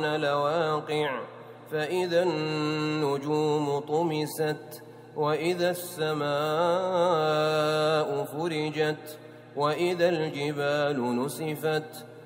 لواقع فإذا النجوم طمست وإذا السماء فرجت وإذا الجبال نسفت